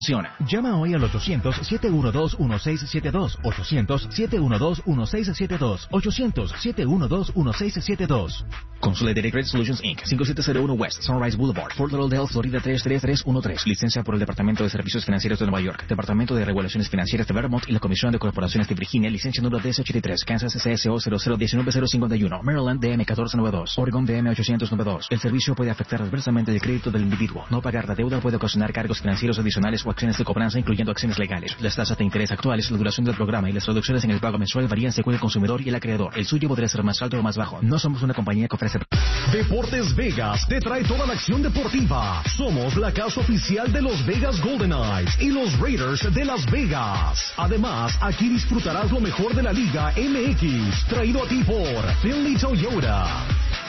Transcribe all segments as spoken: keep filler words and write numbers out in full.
Llama hoy al ochocientos, siete uno dos, uno seis siete dos, ochocientos, siete uno dos, uno seis siete dos, ochocientos, siete uno dos, uno seis siete dos. Consolidated Credit Solutions incorporated. cinco siete cero uno West Sunrise Boulevard, Fort Lauderdale, Florida tres tres tres uno tres. Licencia por el Departamento de Servicios Financieros de Nueva York, Departamento de Regulaciones Financieras de Vermont y la Comisión de Corporaciones de Virginia. Licencia número D S ochenta y tres, Kansas C S O cero cero uno nueve cero cinco uno, Maryland D M catorce noventa y dos, Oregon D M ochocientos noventa y dos. El servicio puede afectar adversamente el crédito del individuo. No pagar la deuda puede ocasionar cargos financieros adicionales o acciones de cobranza, incluyendo acciones legales. Las tasas de interés actuales, la duración del programa y las reducciones en el pago mensual varían según el consumidor y el acreedor. El suyo podría ser más alto o más bajo. No somos una compañía que ofrece... Deportes Vegas te trae toda la acción deportiva. Somos la casa oficial de los Vegas Golden Knights y los Raiders de Las Vegas. Además, aquí disfrutarás lo mejor de la Liga M X, traído a ti por Finley Toyota.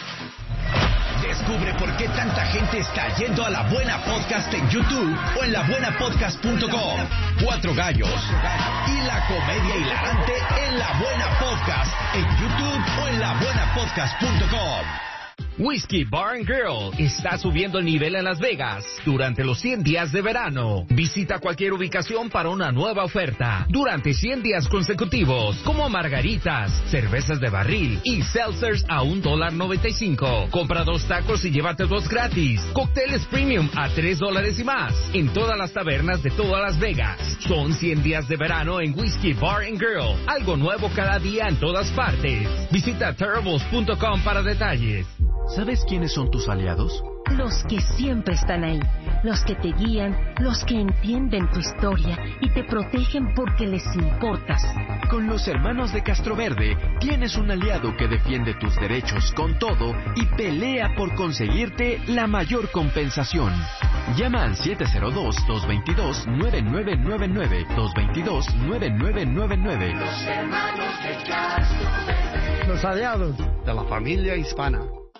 Descubre por qué tanta gente está yendo a La Buena Podcast en YouTube o en la buena podcast punto com. Cuatro gallos y la comedia hilarante en La Buena Podcast en YouTube o en la buena podcast punto com. Whiskey Bar and Grill está subiendo el nivel en Las Vegas durante los cien días de verano. Visita cualquier ubicación para una nueva oferta durante cien días consecutivos, como margaritas, cervezas de barril y seltzers a un dólar noventa y cinco. Compra dos tacos y llévate dos gratis. Cócteles premium a tres dólares y más en todas las tabernas de todas Las Vegas. Son cien días de verano en Whiskey Bar and Grill. Algo nuevo cada día en todas partes. Visita terribles punto com para detalles. ¿Sabes quiénes son tus aliados? Los que siempre están ahí, los que te guían, los que entienden tu historia y te protegen porque les importas. Con los hermanos de Castroverde tienes un aliado que defiende tus derechos con todo y pelea por conseguirte la mayor compensación. Llama al siete cero dos, dos dos dos, nueve nueve nueve nueve, dos dos dos, nueve nueve nueve nueve. Los hermanos de Castroverde. Los aliados de la familia hispana.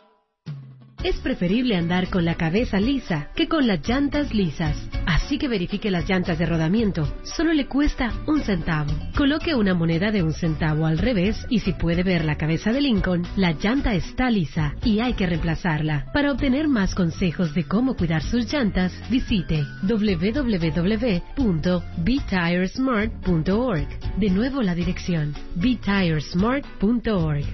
Es preferible andar con la cabeza lisa que con las llantas lisas. Así que verifique las llantas de rodamiento. Solo le cuesta un centavo. Coloque una moneda de un centavo al revés y si puede ver la cabeza de Lincoln, la llanta está lisa y hay que reemplazarla. Para obtener más consejos de cómo cuidar sus llantas, visite doble u doble u doble u punto be tire smart punto org. De nuevo la dirección be tire smart punto org.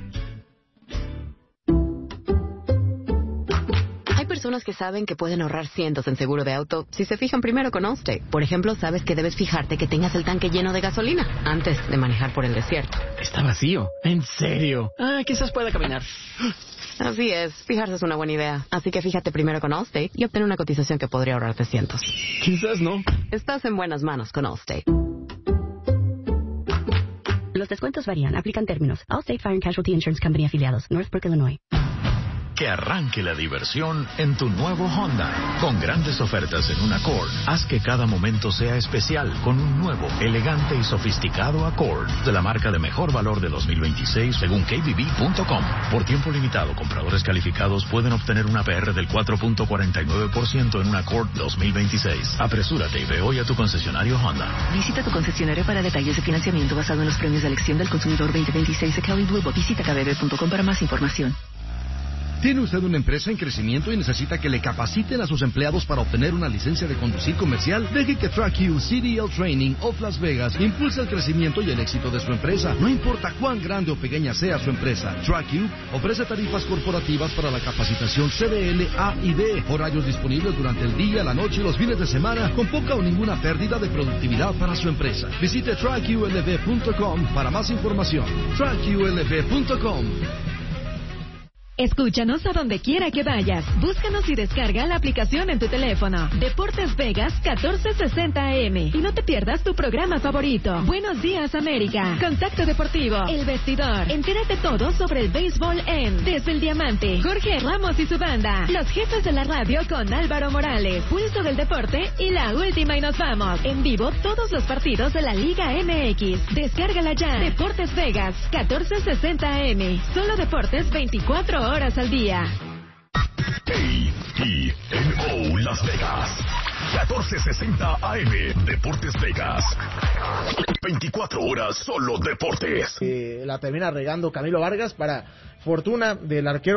Personas que saben que pueden ahorrar cientos en seguro de auto si se fijan primero con Allstate. Por ejemplo, sabes que debes fijarte que tengas el tanque lleno de gasolina antes de manejar por el desierto. Está vacío. ¿En serio? Ah, quizás pueda caminar. Así es, fijarse es una buena idea. Así que fíjate primero con Allstate y obtén una cotización que podría ahorrarte cientos. Quizás no. Estás en buenas manos con Allstate. Los descuentos varían. Aplican términos. Allstate Fire and Casualty Insurance Company afiliados. Northbrook, Illinois. Que arranque la diversión en tu nuevo Honda. Con grandes ofertas en un Accord, haz que cada momento sea especial con un nuevo, elegante y sofisticado Accord de la marca de mejor valor de dos mil veintiséis según K B B punto com. Por tiempo limitado, compradores calificados pueden obtener una A P R del cuatro punto cuarenta y nueve por ciento en un Accord dos mil veintiséis. Apresúrate y ve hoy a tu concesionario Honda. Visita tu concesionario para detalles de financiamiento basado en los premios de elección del consumidor veinte veintiséis de Kelley Blue Book. Visita K B B punto com para más información. ¿Tiene usted una empresa en crecimiento y necesita que le capaciten a sus empleados para obtener una licencia de conducir comercial? Deje que TrackU C D L Training of Las Vegas impulse el crecimiento y el éxito de su empresa. No importa cuán grande o pequeña sea su empresa, TrackU ofrece tarifas corporativas para la capacitación C D L, A y B. Horarios disponibles durante el día, la noche y los fines de semana con poca o ninguna pérdida de productividad para su empresa. Visite track U L V punto com para más información. track U L V punto com. Escúchanos a donde quiera que vayas. Búscanos y descarga la aplicación en tu teléfono. Deportes Vegas catorce sesenta A M. Y no te pierdas tu programa favorito. Buenos días, América. Contacto Deportivo. El Vestidor. Entérate todo sobre el béisbol en Desde el Diamante. Jorge Ramos y su banda. Los jefes de la radio con Álvaro Morales. Pulso del Deporte y la última y nos vamos. En vivo todos los partidos de la Liga M X. Descárgala ya. Deportes Vegas catorce sesenta A M. Solo deportes veinticuatro horas al día. K I N O Las Vegas catorce sesenta A M. Deportes Vegas. veinticuatro horas solo deportes. Eh, la termina regando Camilo Vargas para fortuna del arquero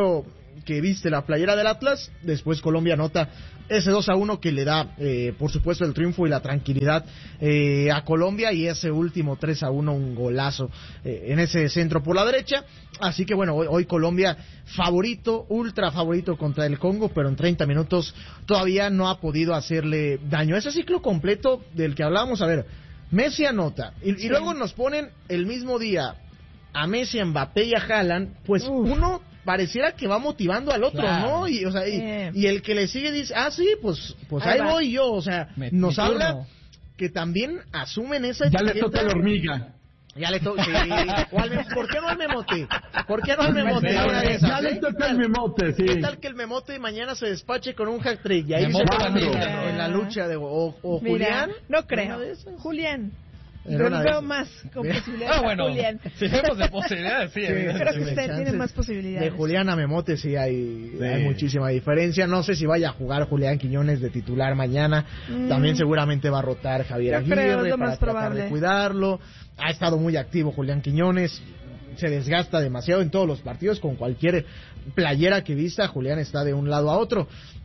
que viste la playera del Atlas, después Colombia anota ese dos a uno que le da, eh, por supuesto, el triunfo y la tranquilidad eh, a Colombia, y ese último tres a uno, un golazo eh, en ese centro por la derecha. Así que bueno, hoy, hoy Colombia favorito, ultra favorito contra el Congo, pero en treinta minutos todavía no ha podido hacerle daño. Ese ciclo completo del que hablábamos, a ver, Messi anota, y, sí. y luego nos ponen el mismo día a Messi, a Mbappé y a Haaland, pues Uf. uno pareciera que va motivando al otro, claro. ¿no? Y, o sea, y, eh. y el que le sigue dice, ah, sí, pues pues ahí, ahí voy yo, o sea, me, nos me habla turno. Que también asumen esa ya etiqueta. Le toca la hormiga. Ya le toca, sí. ¿Por qué no al Memote? ¿Por qué no al Memote? Ya, esas, ya le toca el Memote, sí. ¿Qué tal que el Memote mañana se despache con un hat-trick? Y ahí se va en la lucha de... O, o Mira, Julián. No creo. Julián. Yo no veo más con posibilidades ah, bueno, Julián. Si vemos de posibilidades, sí. sí creo que usted tiene más posibilidades. De Julián a Memote sí hay, sí hay muchísima diferencia. No sé si vaya a jugar Julián Quiñones de titular mañana. Mm. También seguramente va a rotar Javier Yo Aguirre creo, para tratar probable. de cuidarlo. Ha estado muy activo Julián Quiñones. Se desgasta demasiado en todos los partidos. Con cualquier playera que vista, Julián está de un lado a otro.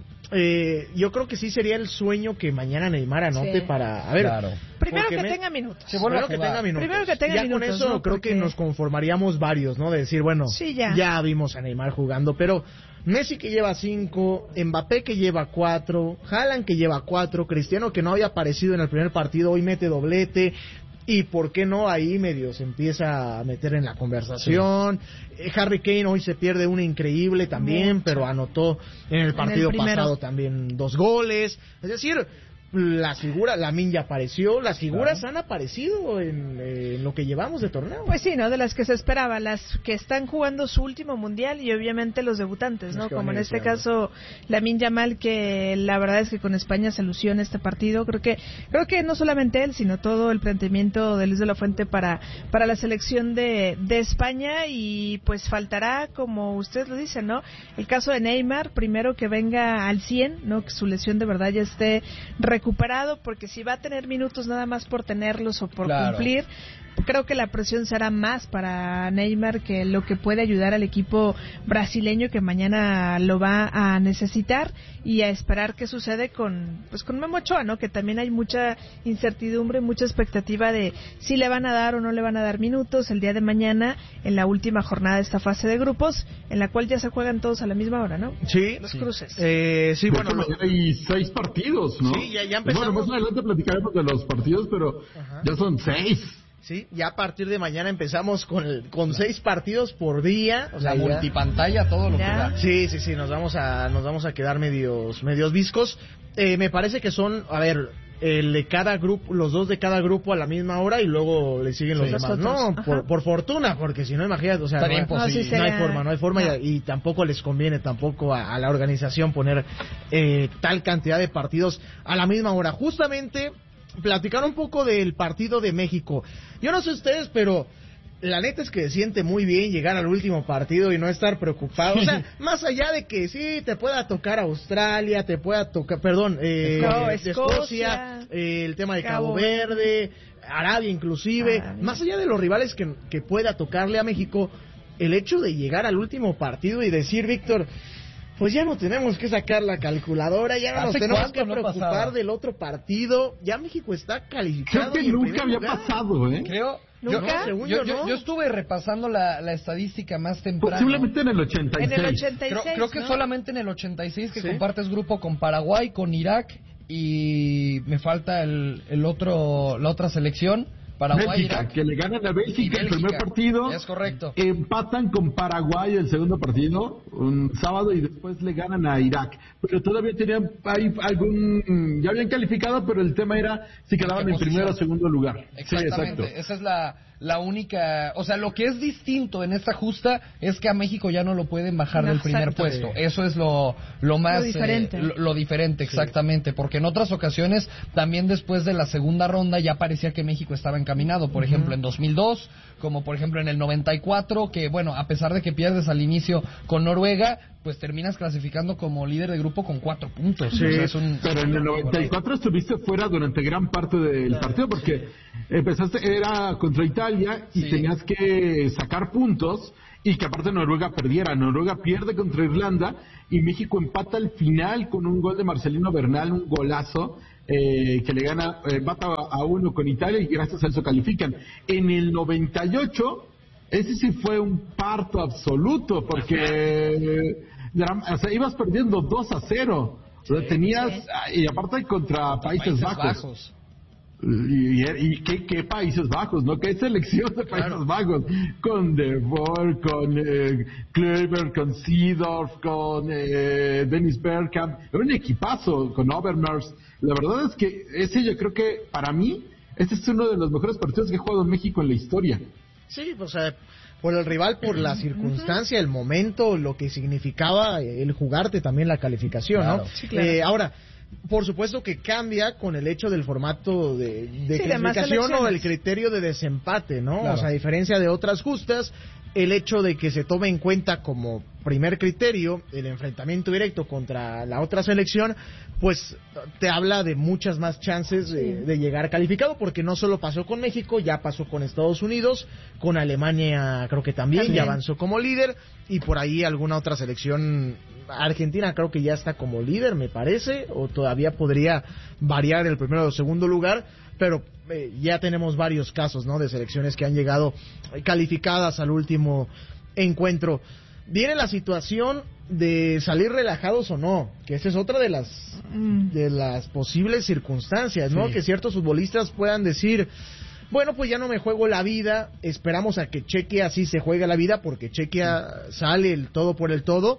Eh, yo creo que sí sería el sueño que mañana Neymar anote sí. para... A ver, claro. Primero que me... tenga minutos. Primero que tenga minutos. Primero que tenga ya minutos. Con eso ¿no? creo Porque... que nos conformaríamos varios, ¿no? De decir, bueno, sí, ya. ya vimos a Neymar jugando, pero Messi que lleva cinco, Mbappé que lleva cuatro, Haaland que lleva cuatro, Cristiano que no había aparecido en el primer partido, hoy mete doblete. Y por qué no, ahí medio se empieza a meter en la conversación. Sí. Harry Kane hoy se pierde una increíble también, Mucho. pero anotó en el partido en el pasado también dos goles. Es decir, las figuras, Lamine ya apareció, las figuras claro. han aparecido en, en lo que llevamos de torneo. Pues sí, ¿no? De las que se esperaba, las que están jugando su último mundial y obviamente los debutantes, ¿no? Como en este caso Lamine Yamal, que la verdad es que con España se lució en este partido. Creo que creo que no solamente él, sino todo el planteamiento de Luis de la Fuente para para la selección de, de España, y pues faltará, como usted lo dice, ¿no? El caso de Neymar, primero que venga al cien, ¿no? Que su lesión de verdad ya esté recuperado, porque si va a tener minutos nada más por tenerlos o por claro. cumplir, creo que la presión será más para Neymar que lo que puede ayudar al equipo brasileño, que mañana lo va a necesitar, y a esperar qué sucede con pues con Memo Ochoa, ¿no? Que también hay mucha incertidumbre, mucha expectativa de si le van a dar o no le van a dar minutos el día de mañana en la última jornada de esta fase de grupos, en la cual ya se juegan todos a la misma hora, ¿no? Sí. Los sí. cruces. Eh, sí, bueno. Lo... Hay seis partidos, ¿no? Sí, ya, ya empezamos. Bueno, más adelante platicaremos de los partidos, pero Ajá. ya son seis. Sí, ya a partir de mañana empezamos con el, con seis partidos por día, o sea, la multipantalla, todo lo ya. que da. Sí, sí, sí, nos vamos a nos vamos a quedar medios medios viscos. Eh, me parece que son, a ver, el de cada grupo, los dos de cada grupo a la misma hora y luego le siguen los sí, demás. No, por, por fortuna, porque si no, imagínate, o sea, no, no, sí, no hay forma, no hay forma no. Y, y tampoco les conviene tampoco a, a la organización poner eh, tal cantidad de partidos a la misma hora. Justamente platicar un poco del partido de México. Yo no sé ustedes, pero la neta es que se siente muy bien llegar al último partido y no estar preocupado. O sea, más allá de que sí te pueda tocar Australia, te pueda tocar, perdón, eh, no, Escocia, Escocia eh, el tema de Cabo, Cabo Verde, Arabia inclusive, Arabia. Más allá de los rivales que, que pueda tocarle a México, el hecho de llegar al último partido y decir, Víctor, pues ya no tenemos que sacar la calculadora, ya no nos tenemos que preocupar no pasaba? del otro partido. Ya México está calificado. Creo que nunca había lugar. pasado, ¿eh? Creo. ¿Nunca? Yo, yo, yo, yo estuve repasando la, la estadística más temprano. Posiblemente en el ochenta y seis. En el ochenta y seis, creo, creo que ¿no? solamente en el ochenta y seis que ¿Sí? compartes grupo con Paraguay, con Irak, y me falta el, el otro la otra selección. Paraguay, Bélgica, Irak, que le ganan a Bélgica el primer partido. Es correcto. Empatan con Paraguay el segundo partido, un sábado, y después le ganan a Irak. Pero todavía tenían hay algún, ya habían calificado, pero el tema era si quedaban en primero o segundo lugar. Exactamente, sí, esa es la, la única, o sea, lo que es distinto en esta justa es que a México ya no lo pueden bajar no, del primer exacto. puesto. Eso es lo, lo más... Lo diferente. Eh, lo, lo diferente, exactamente, sí. Porque en otras ocasiones, también después de la segunda ronda, ya parecía que México estaba en encaminado, por ejemplo, en dos mil dos, como por ejemplo en el noventa y cuatro, que bueno, a pesar de que pierdes al inicio con Noruega, pues terminas clasificando como líder de grupo con cuatro puntos. Sí, o sea, es un... pero en el noventa y cuatro estuviste fuera durante gran parte del claro. partido, porque empezaste, era contra Italia y sí. tenías que sacar puntos, y que aparte Noruega perdiera. Noruega pierde contra Irlanda y México empata al final con un gol de Marcelino Bernal, un golazo, eh, que le gana, eh, empata a uno con Italia y gracias a eso califican. En el noventa y ocho, ese sí fue un parto absoluto, porque eh, o sea, ibas perdiendo dos a cero. Sí, o sea, tenías, sí. y aparte contra Países, Países Bajos. Bajos. Y, y, y ¿qué, qué Países Bajos, ¿no? ¿Qué selección de Países claro. Bajos? Con De Boer, con eh, Kluivert, con Seedorf, con eh, Dennis Bergkamp. Era un equipazo con Overmars. La verdad es que ese yo creo que, para mí, este es uno de los mejores partidos que ha jugado México en la historia. Sí, o sea, por el rival, por la circunstancia, el momento, lo que significaba el jugarte también la calificación, claro. ¿no? Sí, claro. Eh, ahora... Por supuesto que cambia con el hecho del formato de, de sí, clasificación o el criterio de desempate, ¿no? Claro. O sea, a diferencia de otras justas, el hecho de que se tome en cuenta como primer criterio el enfrentamiento directo contra la otra selección, pues te habla de muchas más chances de, de llegar calificado, porque no solo pasó con México, ya pasó con Estados Unidos, con Alemania creo que también, también. ya avanzó como líder, y por ahí alguna otra selección. Argentina creo que ya está como líder, me parece, o todavía podría variar el primero o segundo lugar, pero eh, ya tenemos varios casos, ¿no? De selecciones que han llegado calificadas al último encuentro. Viene la situación de salir relajados o no, que esa es otra de las mm. de las posibles circunstancias, ¿no? Sí. Que ciertos futbolistas puedan decir, bueno, pues ya no me juego la vida, esperamos a que Chequia sí se juegue la vida, porque Chequia sí. sale el todo por el todo.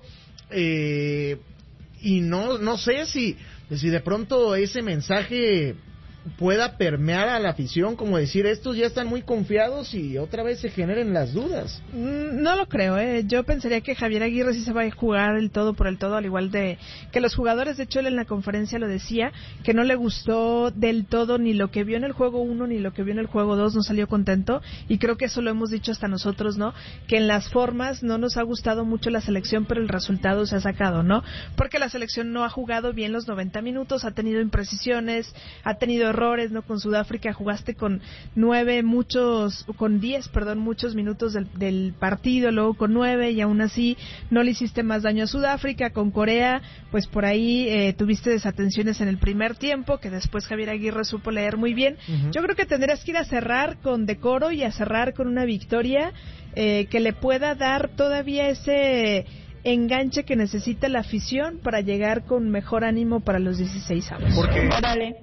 Eh, y no no sé si si de pronto ese mensaje pueda permear a la afición, como decir, estos ya están muy confiados y otra vez se generen las dudas. No lo creo, ¿eh? Yo pensaría que Javier Aguirre sí se va a jugar el todo por el todo, al igual de que los jugadores. De hecho, él en la conferencia lo decía, que no le gustó del todo ni lo que vio en el juego uno ni lo que vio en el juego dos, no salió contento, y creo que eso lo hemos dicho hasta nosotros, ¿no? Que en las formas no nos ha gustado mucho la selección, pero el resultado se ha sacado, ¿no? Porque la selección no ha jugado bien los noventa minutos, ha tenido imprecisiones, ha tenido errores, ¿no? Con Sudáfrica jugaste con nueve, muchos, con diez, perdón, muchos minutos del, del partido, luego con nueve, y aún así no le hiciste más daño a Sudáfrica. Con Corea, pues por ahí eh, tuviste desatenciones en el primer tiempo, que después Javier Aguirre supo leer muy bien. Uh-huh. Yo creo que tendrías que ir a cerrar con decoro y a cerrar con una victoria eh, que le pueda dar todavía ese enganche que necesita la afición para llegar con mejor ánimo para los dieciséis avos. Porque... Órale.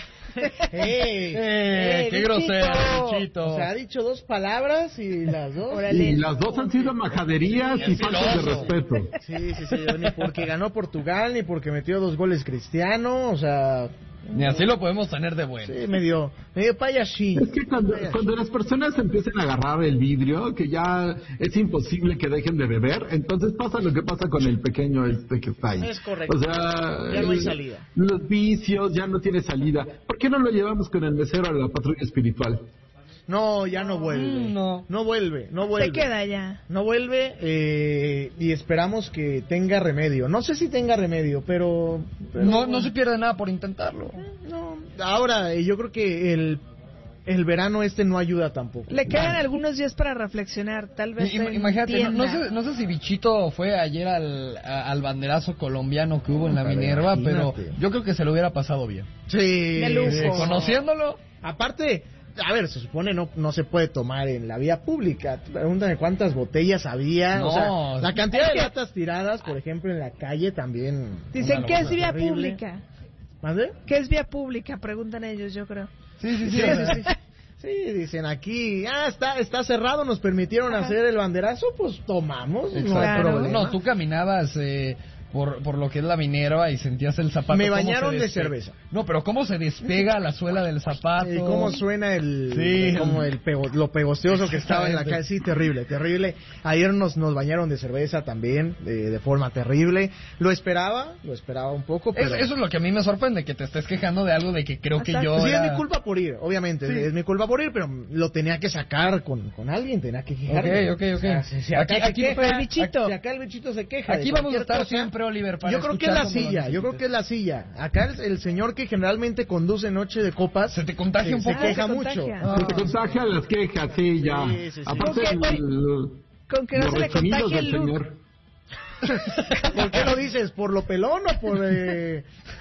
¡Ey! ¡Eh! ¡Qué grosero, Luchito! O sea, ha dicho dos palabras y las dos... Órale. Y las dos han sido majaderías y, y faltas de respeto. Sí, sí, sí. Ni porque ganó Portugal, ni porque metió dos goles Cristiano, o sea... Ni así lo podemos tener de bueno. Sí, medio, medio payasín. Es que cuando, cuando las personas empiezan a agarrar el vidrio, que ya es imposible que dejen de beber, entonces pasa lo que pasa con el pequeño este que está ahí. Es correcto. O sea, ya no hay salida. Los vicios, ya no tiene salida. ¿Por qué no lo llevamos con el mesero a la patrulla espiritual? No, ya no vuelve. No. No vuelve, no vuelve. Se queda ya. No vuelve eh, y esperamos que tenga remedio. No sé si tenga remedio, pero... pero no, no se pierde nada por intentarlo. No. Ahora, yo creo que el... el verano este no ayuda tampoco. Le quedan nah. algunos días para reflexionar, tal vez. I, imagínate, no, no, sé, no sé si Bichito fue ayer al, a, al banderazo colombiano que hubo en la Minerva, pero yo creo que se lo hubiera pasado bien. Sí. De lujo. Conociéndolo. Aparte... A ver, se supone no no se puede tomar en la vía pública. Pregúntame cuántas botellas había. No, o sea, la cantidad de latas tiradas, por ejemplo, en la calle también. Dicen que es vía terrible. Pública. ¿Mande? ¿Qué es vía pública? Preguntan ellos, yo creo. Sí, sí, sí. sí, sí, sí. Sí, dicen aquí, ah, está está cerrado, nos permitieron Ajá. hacer el banderazo, pues tomamos, no claro. hay problema. No, tú caminabas... Eh... por, por lo que es la Minerva y sentías el zapato. Me bañaron de cerveza. No, pero cómo se despega la suela del zapato. Y cómo suena el, sí, como el pego, lo pegosteoso que estaba en la calle. Sí, terrible, terrible. Ayer nos, nos bañaron de cerveza también, de, de forma terrible. Lo esperaba, lo esperaba un poco, pero... Es, eso es lo que a mí me sorprende, que te estés quejando de algo de que creo Exacto. que yo Sí, era... es mi culpa por ir, obviamente, sí. es mi culpa por ir, pero lo tenía que sacar con, con alguien, tenía que quejarme. Ok, ok, ok. O sea, si, si acá, aquí, aquí queja, el bichito. Si acá el bichito se queja. Aquí vamos a estar cosa, siempre, Oliver, para Yo creo que es la silla, yo creo que es la silla. Acá el, el señor que generalmente conduce Noche de Copas... Se te contagia se, un poco. Se queja ah, mucho. Ah. Se te contagia las quejas, sí, ya. Sí, sí, sí. Aparte ¿Con, que, el, con que no se le contagie el look. Señor. ¿Por qué lo dices? ¿Por lo pelón o por... Eh...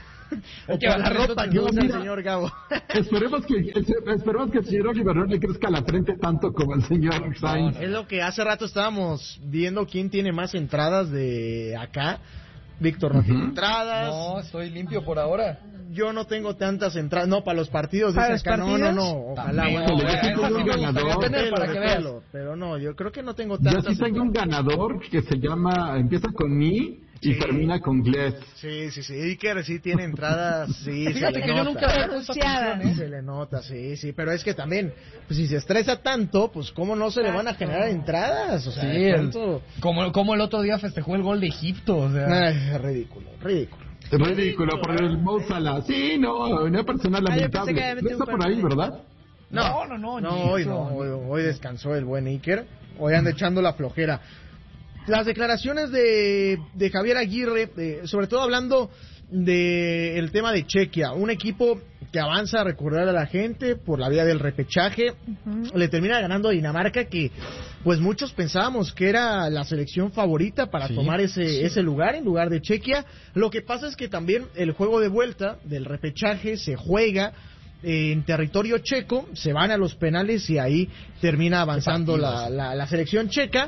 O por la ropa que usa el señor Gabo? Esperemos que, esperemos que el señor Oliver no le crezca la frente tanto como el señor Sainz. Es lo que hace rato estábamos viendo quién tiene más entradas de acá. Víctor no uh-huh. tiene entradas. No, estoy limpio por ahora. Yo no tengo tantas entradas. No, para los partidos. ¿Para dice los acá. partidos? No, no, no. Ojalá. Bueno, yo sí tengo un ganador. Para que veas. Pero no, yo creo que no tengo tantas. Yo sí tengo un ganador que se llama, empieza con I y sí. termina con Glez. Sí, sí, sí. Iker sí tiene entradas. Sí, Fíjate se que le yo nota. nunca había puesto atención, ¿eh? Se le nota, sí, sí. Pero es que también, pues si se estresa tanto, pues cómo no se le van a generar entradas. O sea, sí, el, como, como el otro día festejó el gol de Egipto. O sea. Ay, ridículo, ridículo. Ridículo, por el Mo Salah. Sí, no, una persona lamentable. No está por ahí, ¿verdad? No, no, no. No, no hoy no. Hoy, hoy descansó el buen Iker. Hoy anda echando la flojera. Las declaraciones de, de Javier Aguirre, de, sobre todo hablando del el tema de Chequia, un equipo que avanza a recordar a la gente por la vía del repechaje, uh-huh. le termina ganando a Dinamarca, que pues muchos pensábamos que era la selección favorita para sí, tomar ese, sí. ese lugar en lugar de Chequia. Lo que pasa es que también el juego de vuelta del repechaje se juega en territorio checo, se van a los penales y ahí termina avanzando la, la, la selección checa.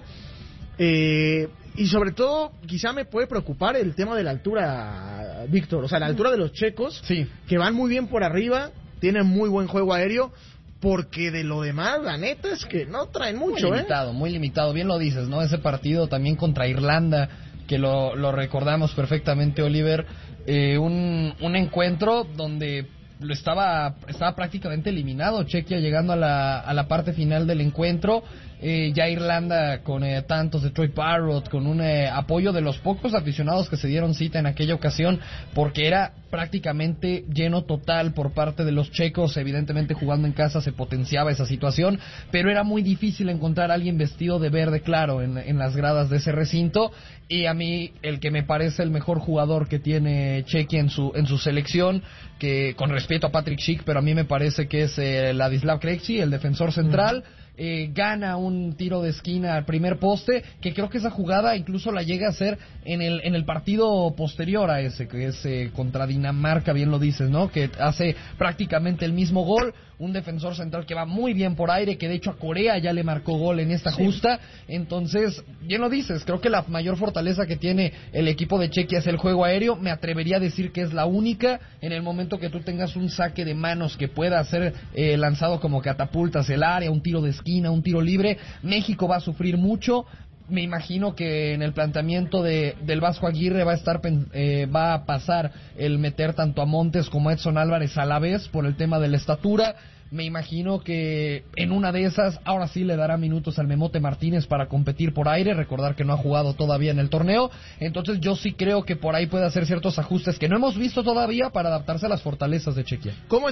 Eh, y sobre todo, quizá me puede preocupar el tema de la altura, Víctor. O sea, la altura de los checos, sí. que van muy bien por arriba, tienen muy buen juego aéreo, porque de lo demás, la neta es que no traen mucho, muy limitado, ¿eh? Muy limitado, bien lo dices, ¿no? Ese partido también contra Irlanda, que lo, lo recordamos perfectamente, Oliver, eh, un, un encuentro donde lo estaba estaba prácticamente eliminado Chequia llegando a la a la parte final del encuentro. Eh, ya Irlanda con eh, tantos de Troy Parrott, con un eh, apoyo de los pocos aficionados que se dieron cita en aquella ocasión, porque era prácticamente lleno total por parte de los checos. Evidentemente jugando en casa se potenciaba esa situación, pero era muy difícil encontrar a alguien vestido de verde claro en, en las gradas de ese recinto. Y a mí el que me parece el mejor jugador que tiene Chequia en su en su selección, que con respeto a Patrick Schick, pero a mí me parece que es eh, Ladislav Krejci, el defensor central. Uh-huh. Eh, gana un tiro de esquina al primer poste, que creo que esa jugada incluso la llega a hacer en el en el partido posterior a ese, que es eh, contra Dinamarca, bien lo dices, ¿no? Que hace prácticamente el mismo gol, un defensor central que va muy bien por aire, que de hecho a Corea ya le marcó gol en esta sí. justa. Entonces, bien lo dices, creo que la mayor fortaleza que tiene el equipo de Chequia es el juego aéreo. Me atrevería a decir que es la única. En el momento que tú tengas un saque de manos que pueda ser eh, lanzado como catapultas el área, un tiro de esquina, un tiro libre, México va a sufrir mucho. Me imagino que en el planteamiento de del Vasco Aguirre va a estar eh, va a pasar el meter tanto a Montes como a Edson Álvarez a la vez por el tema de la estatura. Me imagino que en una de esas ahora sí le dará minutos al Memote Martínez para competir por aire, recordar que no ha jugado todavía en el torneo. Entonces yo sí creo que por ahí puede hacer ciertos ajustes que no hemos visto todavía para adaptarse a las fortalezas de Chequia. ¿Cómo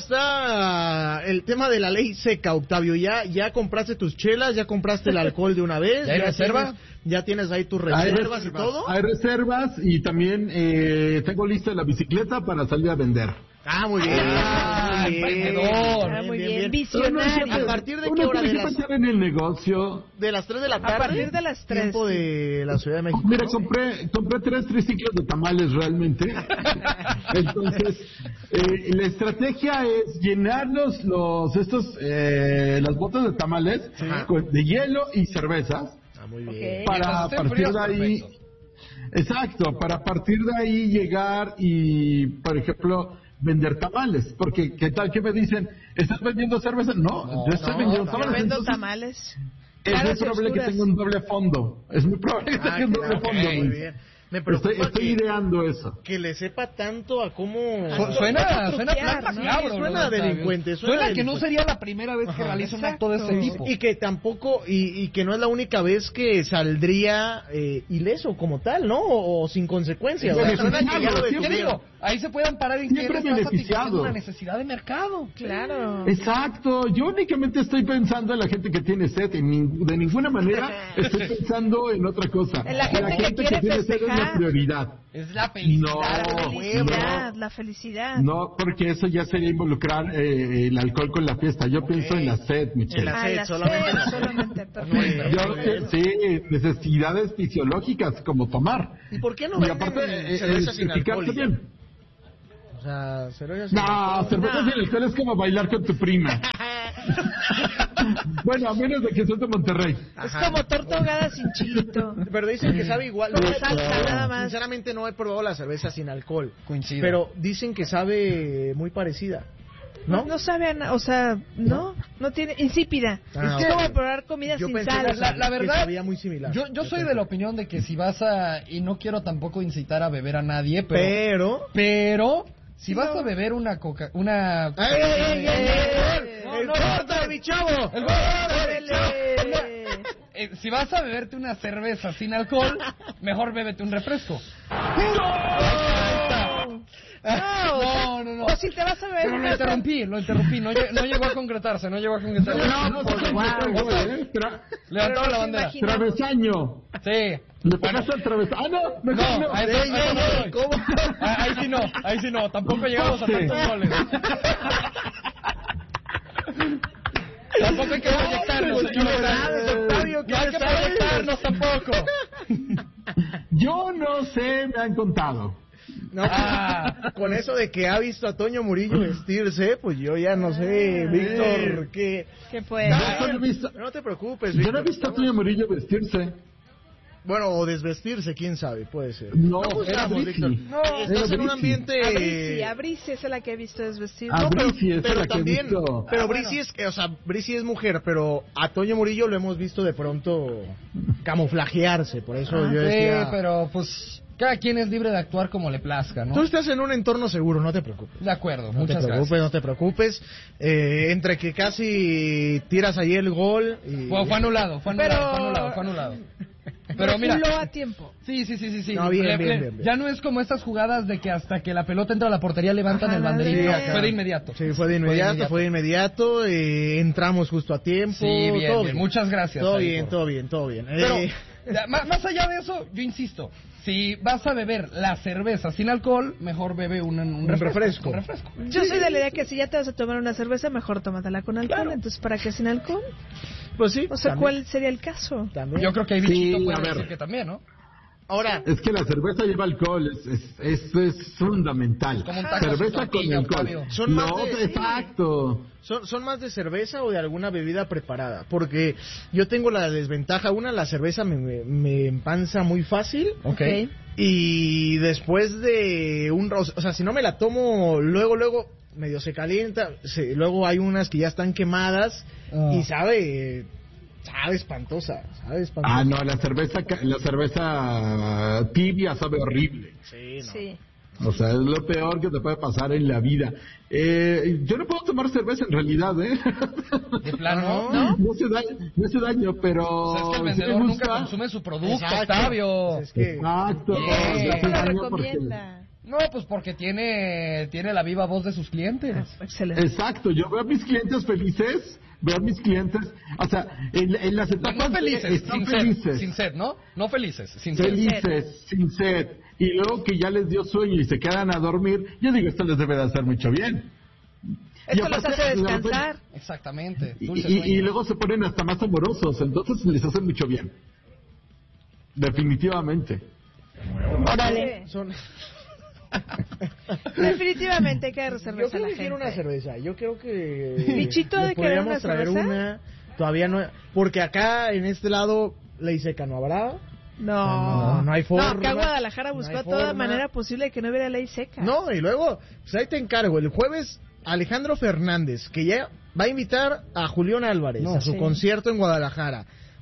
está el tema de la ley seca, Octavio? ¿Ya ya compraste tus chelas? ¿Ya compraste el alcohol de una vez? ¿Ya hay ¿Ya reserva? Tienes, ¿Ya tienes ahí tus reservas hay y todo? Hay reservas y también eh, tengo lista la bicicleta para salir a vender. Ah, muy bien. Ah, muy bien, ah, muy bien, bien. Visionario. ¿A partir de qué hora? De las, en el negocio. ¿De las tres de la tarde? A partir de las tres. Tiempo de la Ciudad de México. Mira, compré compré tres triciclos de tamales realmente. Entonces, eh, la estrategia es llenar los, los estos, eh, las botas de tamales con, de hielo y cervezas. Ah, muy bien. Okay. Para a partir de ahí... Perfecto. Exacto, para partir de ahí llegar y, por ejemplo, vender tamales, porque ¿qué tal que me dicen? ¿Estás vendiendo cerveza? No, no yo estoy no, vendiendo tamales. Yo vendo entonces, tamales. Es muy probable que tenga un doble fondo. Es muy probable que ah, tenga un doble okay, fondo. Muy bien. Me preocupa estoy, estoy que, ideando eso. Que le sepa tanto a cómo... Su, suena, suena plan macabro. Sí, suena delincuente. Suena, suena que delincuente. no sería la primera vez que Ajá, realiza exacto. un acto de ese tipo. Y que tampoco, y, y que no es la única vez que saldría eh, ileso como tal, ¿no? O, o sin consecuencias. Sí, o sea, que ¿qué digo? Ahí se pueden parar en siempre que está satisfaciendo una necesidad de mercado. Claro. Exacto. Yo únicamente estoy pensando en la gente que tiene sed. En, de ninguna manera estoy pensando en otra cosa. En la gente, la gente que, que, que tiene sed es la prioridad. Es la felicidad. No, la felicidad, no, la felicidad. No, porque eso ya sería involucrar eh, el alcohol con la fiesta. Yo okay. pienso en la sed, Michelle. En la sed, ah, la solamente. Sed, solamente perfecto. Yo, sí, necesidades fisiológicas como tomar. ¿Y por qué no? Y aparte, eh, cerveza sin alcohol. Bien. O sea, cerveza sin no, alcohol. cerveza no. sin alcohol es como bailar con tu prima. Bueno, a menos de que seas de Monterrey. Es Ajá. como torta ahogada sin chilito. Pero dicen que sabe igual. No, salsa, nada más. Sinceramente no he probado la cerveza sin alcohol. Coincido. Pero dicen que sabe muy parecida. ¿No? No, no sabe a nada, o sea, no, no tiene, insípida. Ah, es como probar comida sin sal. La, la verdad, sabía muy similar. Yo, yo soy de la opinión de que si vas a, y no quiero tampoco incitar a beber a nadie, pero... Pero... Pero... Si no. vas a beber una coca... Una... ¡Ay, ay, ay! ay ¡El gordo de mi chavo! ¡El gordo de mi chavo! Eh, si vas a beberte una cerveza sin alcohol, mejor bébete un refresco. ¡No! No, no, no. O si te vas a beber... Pero lo interrumpí, lo interrumpí. No, no llegó a concretarse, no llegó a concretarse. No, no, por favor. Levantó la bandera. Travesaño. Sí. ¿Le pegaste al travesaño? Ah, no, no, no, no. Ahí, ahí, ahí, ahí, ¿cómo? Ahí sí no, ahí sí no. Tampoco llegamos a tantos goles. Tampoco hay que proyectarnos, señores. No hay que proyectarnos tampoco. Yo no sé, me han contado. No, ah. Con eso de que ha visto a Toño Murillo vestirse, pues yo ya no sé, Víctor, ¿qué? ¿Qué fue? No, no, visto, no te preocupes, Víctor. Yo no he visto a Toño Murillo vestirse. Bueno, o desvestirse, quién sabe, puede ser. No, no buscamos, Víctor. No, estás en un ambiente... A Brisi, a Brisi es la que he visto desvestir. A no, Brisi es pero la también, que he visto. Pero ah, Brisi bueno. es, o sea, Brisi es mujer, pero a Toño Murillo lo hemos visto de pronto camuflajearse, por eso ah, yo sí, decía... pero pues... Cada quien es libre de actuar como le plazca, ¿no? Tú estás en un entorno seguro, no te preocupes. De acuerdo, no muchas te preocupes, gracias. No te preocupes, eh, entre que casi tiras ahí el gol y... Fue, fue anulado, fue anulado, pero... fue anulado, fue anulado. Pero mira, a tiempo. Sí, sí, sí, sí, sí. No, bien, le, bien, le, bien, bien. Ya no es como estas jugadas de que hasta que la pelota entra a la portería levantan Ajá, el banderín. Sí, fue de inmediato. Sí, fue de inmediato, fue de inmediato. Eh, entramos justo a tiempo. Sí, bien, todo bien. bien. Muchas gracias. Todo bien, por... todo bien, todo bien. Pero, eh... ya, más, más allá de eso, yo insisto, si vas a beber la cerveza sin alcohol, mejor bebe un, un, refresco, un refresco. Un refresco. Yo sí. soy de la idea que si ya te vas a tomar una cerveza, mejor tómatela con alcohol. Claro. Entonces, ¿para qué sin alcohol? Pues sí. O sea, también. ¿cuál sería el caso? También. Yo creo que hay bichito sí, puede decir que también, ¿no? Ahora, es que la cerveza lleva alcohol, es, es, es, es fundamental. Como un cerveza con alcohol. Son no, más de, exacto. Son, son más de cerveza o de alguna bebida preparada, porque yo tengo la desventaja, una, la cerveza me, me, me empanza muy fácil. Okay. Y después de un, o sea, si no me la tomo luego, luego medio se calienta, se, luego hay unas que ya están quemadas oh. y sabe... Sabe espantosa, sabe espantosa. Ah, no, la cerveza, la cerveza tibia sabe horrible. Sí, no. Sí. O sea, es lo peor que te puede pasar en la vida. Eh, yo no puedo tomar cerveza en realidad, ¿eh? ¿De plano? No, no hace daño, no hace daño, pero... O sea, es que el vendedor si nunca consume su producto, Exacto. Octavio. Es que... Exacto. Sí. No, ¿Qué lo recomienda? porque... No, pues porque tiene, tiene la viva voz de sus clientes. Ah, excelente. Exacto, yo veo a mis clientes felices... Veo a mis clientes, o sea, en, en las etapas... No felices, sin felices. sed, sin sed, ¿no? No felices, sin sed. Felices, sin sed. Y luego que ya les dio sueño y se quedan a dormir, yo digo, esto les debe de hacer mucho bien. Esto los hace descansar. Repente, exactamente. Y, y, y luego se ponen hasta más amorosos, entonces les hace mucho bien. Definitivamente. Órale. Son... Definitivamente hay que dar cerveza. Yo creo a la que quiero gente. una cerveza. Yo creo que. Bichito de querer una traer cerveza. Una, todavía no. Porque acá en este lado, ley seca no habrá. No. no, no hay forma. No, acá Guadalajara buscó no a toda forma. manera posible que no hubiera ley seca. No, y luego, pues ahí te encargo. El jueves, Alejandro Fernández, que ya va a invitar a Julián Álvarez no, a su sí. concierto en Guadalajara.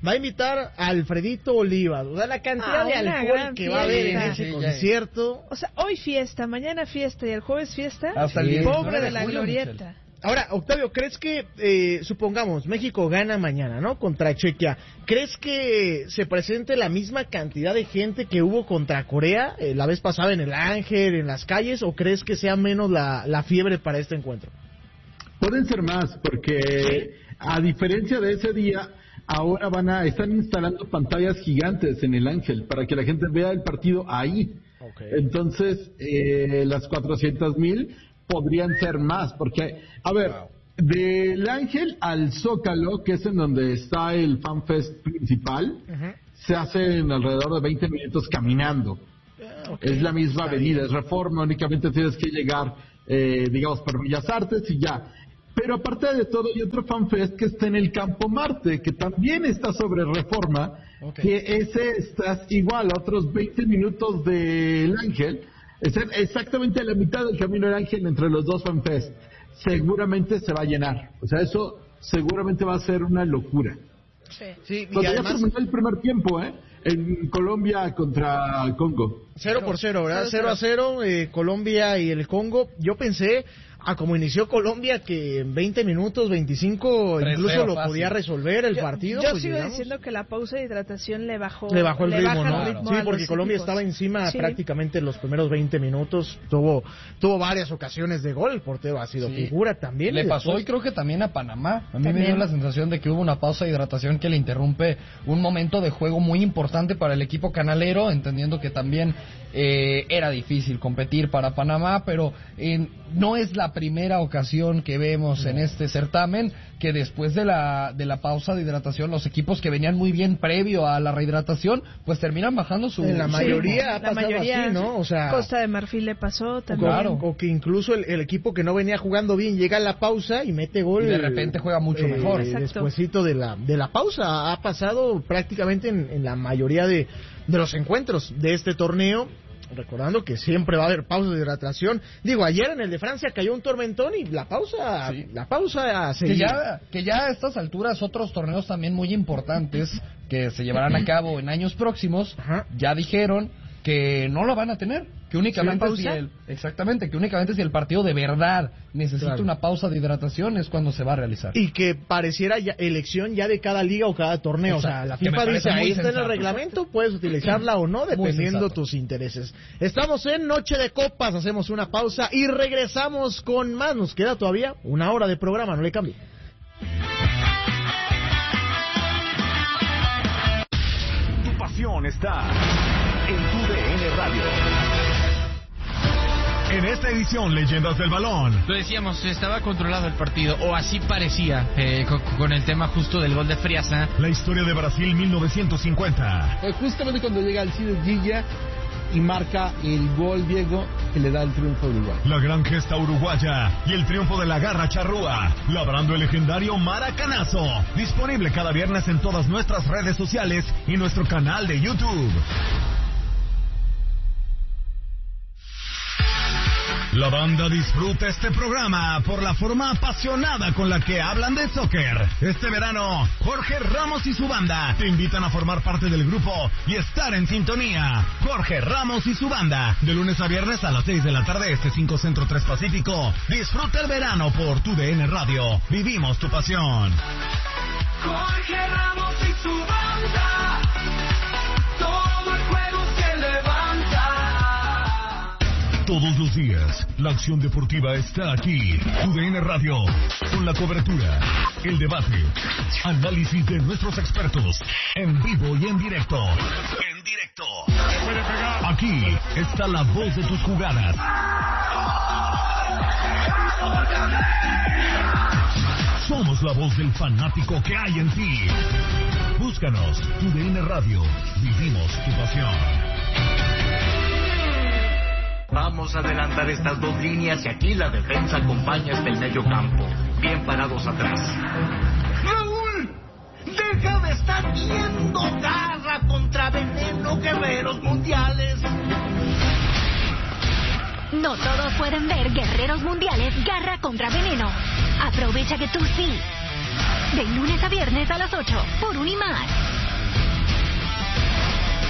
va a invitar a Alfredito Olivas. O sea, la cantidad ah, de alcohol que va a haber en ese sí, concierto. O sea, hoy fiesta, mañana fiesta y el jueves fiesta. Hasta el sí, pobre de de la julio, glorieta. Michelle. Ahora, Octavio, ¿crees que, eh, supongamos, México gana mañana, ¿no? Contra Chequia. ¿Crees que se presente la misma cantidad de gente que hubo contra Corea eh, la vez pasada en el Ángel, en las calles, o crees que sea menos la, la fiebre para este encuentro? Pueden ser más, porque a diferencia de ese día, ahora van a están instalando pantallas gigantes en el Ángel para que la gente vea el partido ahí. Okay. Entonces, eh, las cuatrocientos mil podrían ser más, porque, a ver, wow. del Ángel al Zócalo, que es en donde está el FanFest principal, uh-huh. se hacen alrededor de veinte minutos caminando. Okay. Es la misma está avenida, bien. Es Reforma, únicamente tienes que llegar, eh, digamos, por Bellas Artes y ya. Pero aparte de todo, hay otro FanFest que está en el Campo Marte, que también está sobre Reforma, okay. que ese está igual a otros veinte minutos del Ángel. Es exactamente a la mitad del camino del Ángel entre los dos FanFest. Seguramente se va a llenar. O sea, eso seguramente va a ser una locura. Sí, sí y además... ya terminó el primer tiempo, ¿eh? En Colombia contra Congo. Cero por cero, ¿verdad? Cero a cero, eh, Colombia y el Congo. Yo pensé, a como inició Colombia, que en veinte minutos, veinticinco, incluso lo fácil. podía resolver el yo, partido. Yo pues, sigo digamos, diciendo que la pausa de hidratación le bajó, le bajó el le ritmo, baja ¿no? el ritmo Sí, porque Colombia equipos. estaba encima sí. prácticamente los primeros veinte minutos. Tuvo tuvo varias ocasiones de gol. El portero ha sido sí. figura también. Le pasó y creo que también a Panamá. A mí también me dio la sensación de que hubo una pausa de hidratación que le interrumpe un momento de juego muy importante para el equipo canalero, entendiendo que también eh, era difícil competir para Panamá, pero eh, no es la primera ocasión que vemos no. en este certamen que después de la de la pausa de hidratación los equipos que venían muy bien previo a la rehidratación pues terminan bajando su en la mayoría sí, ha pasado la mayoría, así, ¿no? O sea, Costa de Marfil le pasó también. Claro. O que incluso el, el equipo que no venía jugando bien llega a la pausa y mete gol y de repente juega mucho eh, mejor. Despuésito de la de la pausa ha pasado prácticamente en, en la mayoría de de los encuentros de este torneo. Recordando que siempre va a haber pausa de hidratación. Digo, ayer en el de Francia cayó un tormentón y la pausa, sí. la pausa que ya, que ya a estas alturas otros torneos también muy importantes que se llevarán a cabo en años próximos, Ajá. ya dijeron que no lo van a tener, que únicamente si el, exactamente, que únicamente si el partido de verdad necesita claro. una pausa de hidratación es cuando se va a realizar. Y que pareciera ya elección ya de cada liga o cada torneo. Exacto. O sea, la FIFA dice, ahí está sensato. en el reglamento, puedes utilizarla o no, dependiendo tus intereses. Estamos en Noche de Copas, hacemos una pausa y regresamos con más. Nos queda todavía una hora de programa, no le cambie. Tu pasión está en tu D N Radio. En esta edición, Leyendas del Balón. Lo decíamos, estaba controlado el partido, o así parecía, eh, con, con el tema justo del gol de Friasa. La historia de Brasil mil novecientos cincuenta. Eh, justamente cuando llega Alcides Gilla y marca el gol, Diego, que le da el triunfo a Uruguay. La gran gesta uruguaya y el triunfo de la garra charrúa, labrando el legendario maracanazo. Disponible cada viernes en todas nuestras redes sociales y nuestro canal de YouTube. La banda disfruta este programa por la forma apasionada con la que hablan de soccer. Este verano, Jorge Ramos y su banda te invitan a formar parte del grupo y estar en sintonía. Jorge Ramos y su banda, de lunes a viernes a las seis de la tarde, este cinco Centro tres Pacífico. Disfruta el verano por tu D N Radio. Vivimos tu pasión. Jorge Ramos y su banda. Todo el juego se levanta. Todos los días, la acción deportiva está aquí. Tu D N Radio, con la cobertura, el debate, análisis de nuestros expertos, en vivo y en directo. En directo. Aquí está la voz de tus jugadas. Somos la voz del fanático que hay en ti. Búscanos, Tu D N Radio. Vivimos tu pasión. Vamos a adelantar estas dos líneas y aquí la defensa acompaña hasta el medio campo. Bien parados atrás. ¡Raúl! ¡Deja de estar viendo garra contra veneno, guerreros mundiales! No todos pueden ver Guerreros Mundiales Garra contra Veneno. Aprovecha que tú sí. De lunes a viernes a las ocho por Unimás.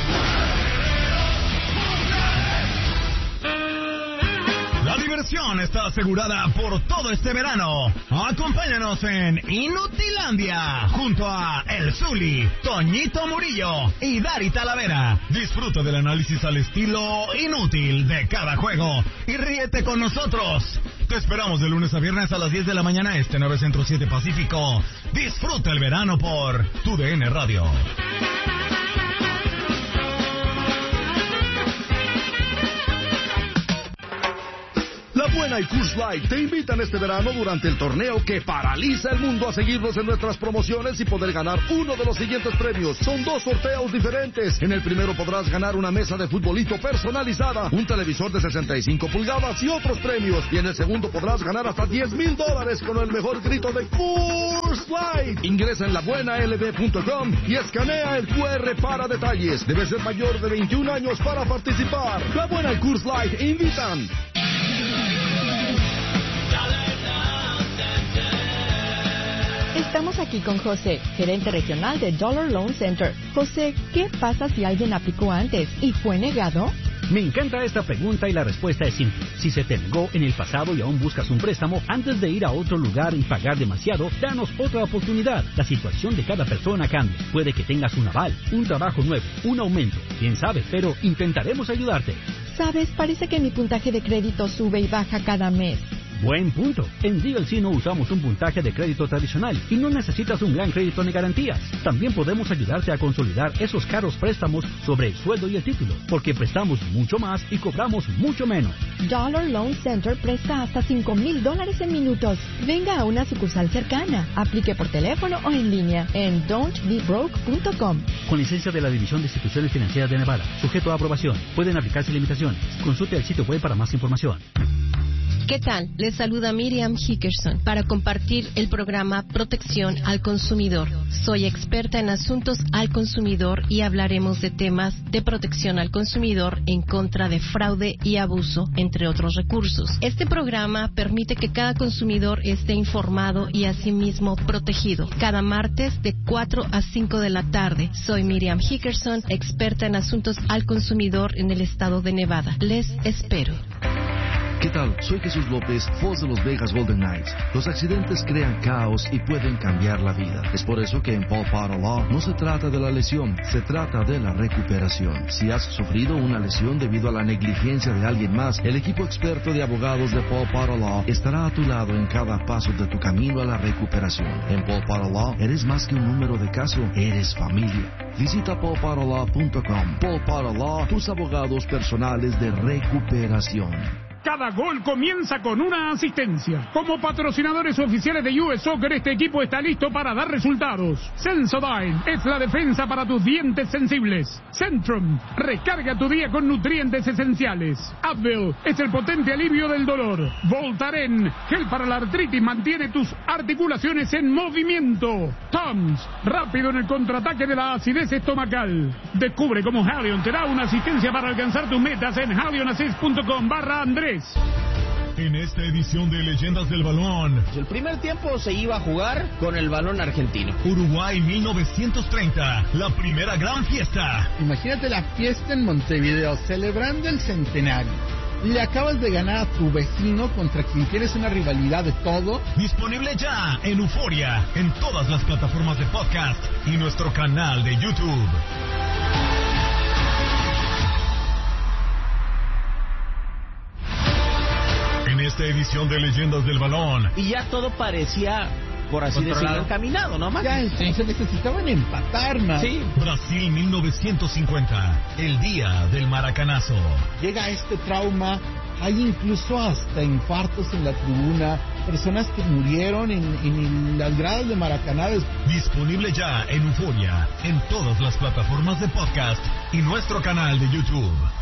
La diversión está asegurada por todo este verano. Acompáñanos en Inutilandia junto a El Zuli, Toñito Murillo y Dari Talavera. Disfruta del análisis al estilo inútil de cada juego y ríete con nosotros. Te esperamos de lunes a viernes a las diez de la mañana este, nueve Centro siete Pacífico. Disfruta el verano por tu D N Radio. La Buena y Coors Light te invitan este verano durante el torneo que paraliza el mundo a seguirnos en nuestras promociones y poder ganar uno de los siguientes premios. Son dos sorteos diferentes. En el primero podrás ganar una mesa de futbolito personalizada, un televisor de sesenta y cinco pulgadas y otros premios. Y en el segundo podrás ganar hasta diez mil dólares con el mejor grito de Coors Light. Ingresa en la buena l b punto com y escanea el Q R para detalles. Debes ser mayor de veintiún años para participar. La Buena y Coors Light invitan. Estamos aquí con José, gerente regional de Dollar Loan Center. José, ¿qué pasa si alguien aplicó antes y fue negado? Me encanta esta pregunta y la respuesta es simple. Si se te negó en el pasado y aún buscas un préstamo, antes de ir a otro lugar y pagar demasiado, danos otra oportunidad. La situación de cada persona cambia. Puede que tengas un aval, un trabajo nuevo, un aumento. Quién sabe, pero intentaremos ayudarte. Sabes, parece que mi puntaje de crédito sube y baja cada mes. Buen punto. En D L C no usamos un puntaje de crédito tradicional y no necesitas un gran crédito ni garantías. También podemos ayudarte a consolidar esos caros préstamos sobre el sueldo y el título, porque prestamos mucho más y cobramos mucho menos. Dollar Loan Center presta hasta cinco mil dólares en minutos. Venga a una sucursal cercana. Aplique por teléfono o en línea en don't be broke punto com. Con licencia de la División de Instituciones Financieras de Nevada. Sujeto a aprobación. Pueden aplicarse limitaciones. Consulte el sitio web para más información. ¿Qué tal? Les saluda Miriam Hickerson para compartir el programa Protección al Consumidor. Soy experta en asuntos al consumidor y hablaremos de temas de protección al consumidor en contra de fraude y abuso, entre otros recursos. Este programa permite que cada consumidor esté informado y asimismo protegido. Cada martes de cuatro a cinco de la tarde. Soy Miriam Hickerson, experta en asuntos al consumidor en el estado de Nevada. Les espero. ¿Qué tal? Soy Jesús López, voz de los Vegas Golden Knights. Los accidentes crean caos y pueden cambiar la vida. Es por eso que en Paul Potter Law no se trata de la lesión, se trata de la recuperación. Si has sufrido una lesión debido a la negligencia de alguien más, el equipo experto de abogados de Paul Potter Law estará a tu lado en cada paso de tu camino a la recuperación. En Paul Potter Law eres más que un número de caso, eres familia. Visita paul potter law punto com. Paul Potter Law, tus abogados personales de recuperación. Cada gol comienza con una asistencia. Como patrocinadores oficiales de U S Soccer, este equipo está listo para dar resultados. Sensodyne es la defensa para tus dientes sensibles. Centrum, recarga tu día con nutrientes esenciales. Advil es el potente alivio del dolor. Voltaren, gel para la artritis, mantiene tus articulaciones en movimiento. Tums, rápido en el contraataque de la acidez estomacal. Descubre cómo Halion te da una asistencia para alcanzar tus metas en halionassist punto com barra Andrés. En esta edición de Leyendas del Balón, el primer tiempo se iba a jugar con el balón argentino. Uruguay mil novecientos treinta, la primera gran fiesta. Imagínate la fiesta en Montevideo, celebrando el centenario. Le acabas de ganar a tu vecino contra quien tienes una rivalidad de todo. Disponible ya en Euforia, en todas las plataformas de podcast y nuestro canal de YouTube. En esta edición de Leyendas del Balón. Y ya todo parecía, por así decirlo, encaminado, ¿no, Max? Ya, sí. Se necesitaban empatar, más. Sí. Brasil mil novecientos cincuenta, el día del maracanazo. Llega este trauma, hay incluso hasta infartos en la tribuna, personas que murieron en, en las gradas de Maracaná. Disponible ya en Euforia, en todas las plataformas de podcast y nuestro canal de YouTube.